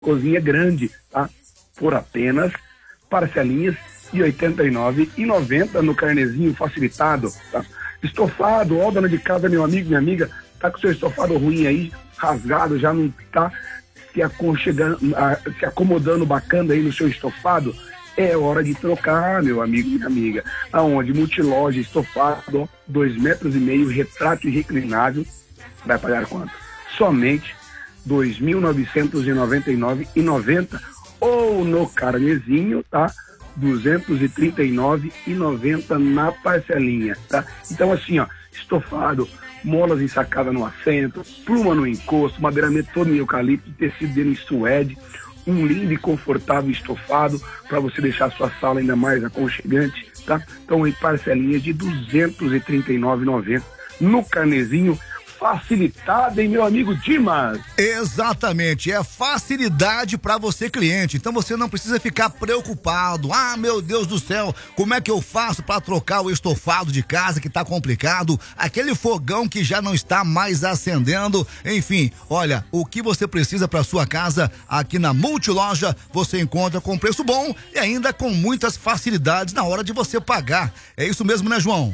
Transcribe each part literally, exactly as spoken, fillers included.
cozinha grande, tá? Por apenas parcelinhas de oitenta e nove reais e noventa centavos no carnezinho facilitado, tá? Estofado, ó, dona de casa, meu amigo, minha amiga, tá com seu estofado ruim aí, rasgado, já não tá se aconchegando, se acomodando bacana aí no seu estofado, é hora de trocar, meu amigo, minha amiga. Aonde? Multiloja, estofado, ó, dois metros e meio, retrato e reclinável, vai pagar quanto? Somente dois mil novecentos e noventa e nove reais e noventa centavos, ou no carnezinho, tá? duzentos e trinta e nove reais e noventa centavos na parcelinha, tá? Então assim, ó, estofado, molas ensacadas no assento, pluma no encosto, madeiramento todo em eucalipto, tecido dele em suede, um lindo e confortável estofado para você deixar a sua sala ainda mais aconchegante, tá? Então em parcelinhas de duzentos e trinta e nove reais e noventa centavos no carnezinho facilitado, hein, meu amigo Dimas? Exatamente, é facilidade para você, cliente. Então você não precisa ficar preocupado. Ah, meu Deus do céu, como é que eu faço para trocar o estofado de casa que tá complicado? Aquele fogão que já não está mais acendendo. Enfim, olha, o que você precisa para sua casa aqui na Multiloja, você encontra com preço bom e ainda com muitas facilidades na hora de você pagar. É isso mesmo, né, João?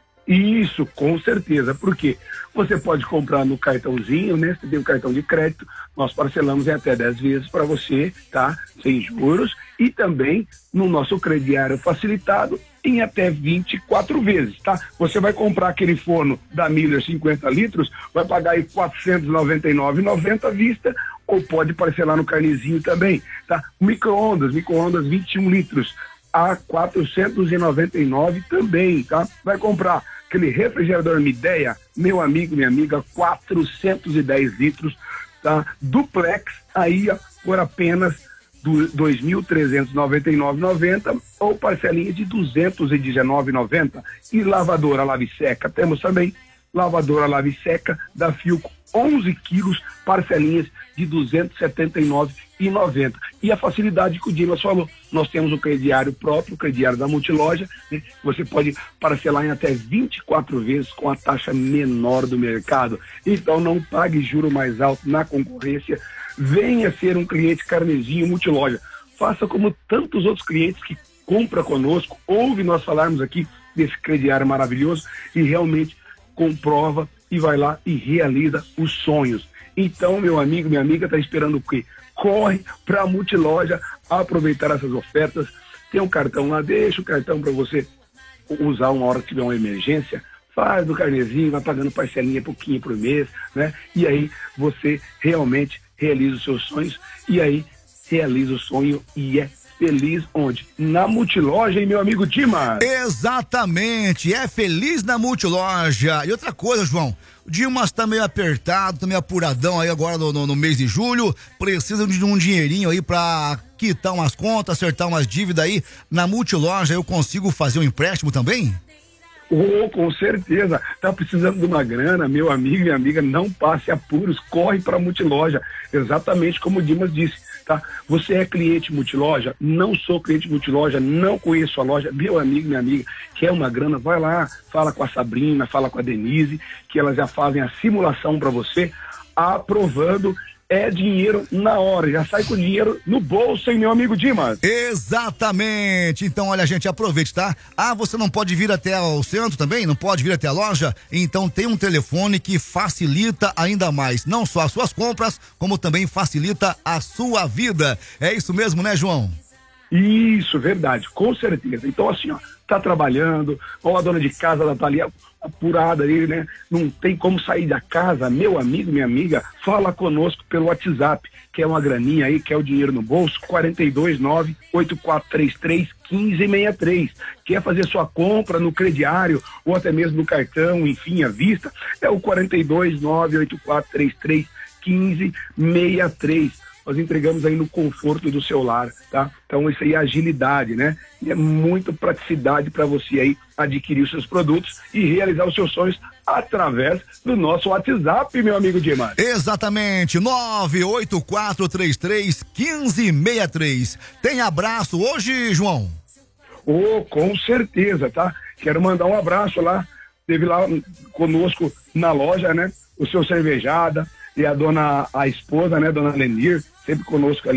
Isso, com certeza, porque você pode comprar no cartãozinho, né? Você tem um cartão de crédito, nós parcelamos em até dez vezes para você, tá? Sem juros, e também no nosso crediário facilitado em até vinte e quatro vezes, tá? Você vai comprar aquele forno da Miller cinquenta litros, vai pagar aí quatrocentos e noventa e nove reais e noventa centavos à vista, ou pode parcelar no carnezinho também, tá? Micro-ondas, micro-ondas vinte e um litros, a quatrocentos e noventa e nove reais também, tá? Vai comprar aquele refrigerador Midea, meu amigo, minha amiga, quatrocentos e dez litros, tá? Duplex, aí, ó, por apenas dois mil trezentos e noventa e nove reais e noventa centavos ou parcelinha de duzentos e dezenove reais e noventa centavos. E lavadora Lave Seca, temos também lavadora Lave Seca da Filco, onze quilos, parcelinhas de duzentos e setenta e nove reais e noventa centavos. E a facilidade que o Dimas falou, nós temos o crediário próprio, o crediário da Multiloja, né? Você pode parcelar em até vinte e quatro vezes com a taxa menor do mercado. Então não pague juro mais alto na concorrência, venha ser um cliente carnezinho Multiloja. Faça como tantos outros clientes que compram conosco, ouve nós falarmos aqui desse crediário maravilhoso e realmente comprova e vai lá e realiza os sonhos. Então, meu amigo, minha amiga, tá esperando o quê? Corre para a Multiloja aproveitar essas ofertas. Tem um cartão lá, deixa o cartão para você usar uma hora que tiver uma emergência, faz do carnezinho, vai pagando parcelinha pouquinho por mês, né? E aí você realmente realiza os seus sonhos e aí realiza o sonho e é feliz onde? Na Multiloja, hein, meu amigo Dimas? Exatamente, é feliz na Multiloja. E outra coisa, João, o Dimas tá meio apertado, tá meio apuradão aí agora no, no, no mês de julho, precisa de um dinheirinho aí pra quitar umas contas, acertar umas dívidas aí. Na Multiloja eu consigo fazer um empréstimo também? Oh, com certeza, tá precisando de uma grana, meu amigo e amiga, não passe apuros, corre para a Multiloja, exatamente como o Dimas disse, tá? Você é cliente Multiloja? Não sou cliente Multiloja, não conheço a loja, meu amigo, minha amiga, quer uma grana, vai lá, fala com a Sabrina, fala com a Denise, que elas já fazem a simulação para você, aprovando. É dinheiro na hora, já sai com dinheiro no bolso, hein, meu amigo Dimas? Exatamente, então olha, gente, aproveite, tá? Ah, você não pode vir até o centro também? Não pode vir até a loja? Então tem um telefone que facilita ainda mais, não só as suas compras, como também facilita a sua vida. É isso mesmo, né, João? Isso, verdade, com certeza. Então assim, ó, tá trabalhando, ou a dona de casa, ela tá ali apurada aí, né? Não tem como sair da casa, meu amigo, minha amiga, fala conosco pelo WhatsApp, que é uma graninha aí, que é o dinheiro no bolso, quatro dois nove, oito quatro três três, um cinco seis três. Quer fazer sua compra no crediário, ou até mesmo no cartão, enfim, à vista, é o quatro dois nove, oito quatro três três, um cinco seis três. Nós entregamos aí no conforto do seu lar, tá? Então isso aí é agilidade, né? E é muito praticidade para você aí adquirir os seus produtos e realizar os seus sonhos através do nosso WhatsApp, meu amigo Dimas. Exatamente, nove oito quatro três três, um cinco seis três. Tem abraço hoje, João? Oh, com certeza, tá? Quero mandar um abraço lá, teve lá conosco na loja, né? O seu Cervejada, e a dona, a esposa, né, dona Lenir, sempre conosco ali.